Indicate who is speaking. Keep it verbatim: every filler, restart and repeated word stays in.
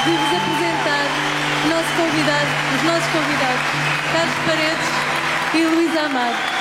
Speaker 1: de vos apresentar o nosso convidado, os nossos convidados, Carlos Paredes e Luísa Amado.